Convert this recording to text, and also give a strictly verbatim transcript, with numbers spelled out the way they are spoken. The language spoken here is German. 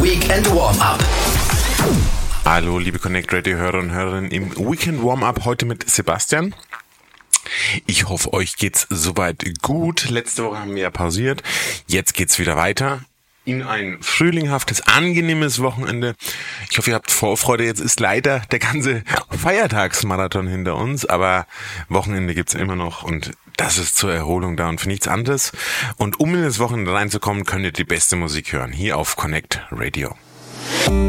Weekend Warm-Up. Hallo, liebe Connect Radio Hörer und Hörerinnen im Weekend Warm-Up, heute mit Sebastian. Ich hoffe, euch geht's soweit gut. Letzte Woche haben wir ja pausiert. Jetzt geht's wieder weiter in ein frühlinghaftes, angenehmes Wochenende. Ich hoffe, ihr habt Vorfreude. Jetzt ist leider der ganze Feiertagsmarathon hinter uns, aber Wochenende gibt's immer noch und das ist zur Erholung da und für nichts anderes. Und um in das Wochenende reinzukommen, könnt ihr die beste Musik hören, hier auf Connect Radio.